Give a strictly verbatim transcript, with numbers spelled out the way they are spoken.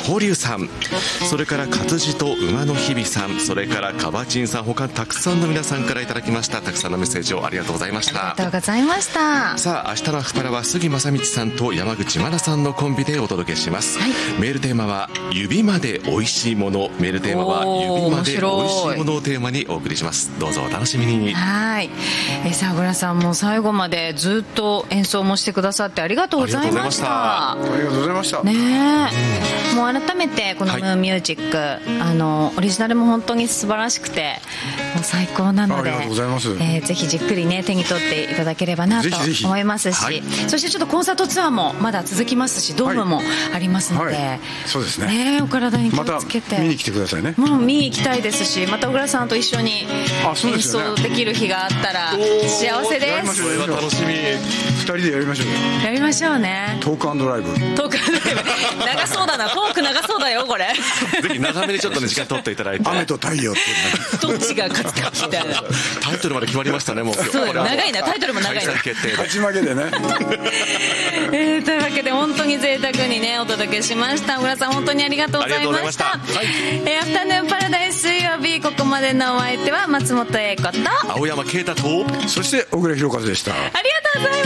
宝龍さん、それから活字と馬の日々さん、それからかばちんさん、他たくさんの皆さんからいただきました。たくさんのメッセージをありがとうございました。 ありがとうございました。 さあ、明日のアフパラは杉正道さんと山口真奈さんのコンビでお届けします、はい、メールテーマは指まで美味しいもの。メールテーマは指まで美味しいものをテーマにお送りします。どうぞお楽しみに。 はい。えさあ小倉さんも最後までずっと演奏もしてくださってありがとうございました。 ありがとうございました。 ねえ、もう改めてこのムーンミュージック、はい、あのオリジナルも本当に素晴らしくてもう最高なので、 ありがとうございます。 えー、ぜひじっくりね手に取っていただければなと思いますし、はい、そしてちょっとコンサートツアーもまだ続きますし、ドームもありますので、はいはい、 そうですね。 ね、お体に気をつけて、 また見に来てくださいね。 もう見に行きたいですし、また小倉さんと一緒に演奏できる日があったら幸せです。 それは楽しみ。ふたりでやりましょうよ。 やりましょうね。 トーク&ドライブ。 トーク&ドライブ長そうだな。トーク長そうだよこれ。 ぜひ長めにちょっとね時間取っていただいて。 雨と太陽ってどっちが勝つかみたいな。 タイトルまで決まりましたね。もうそう長いな。タイトルも長いな。 開催決定で勝ち負けでね。 えー、というわけで本当に贅沢にねお届けしました。小倉さん本当にありがとうございました。はい、えー、アフタヌーンパラダイス水曜日、ここまでのお相手は松本英子と青山啓太と、 そして小倉弘和でした。 ありがとうございました。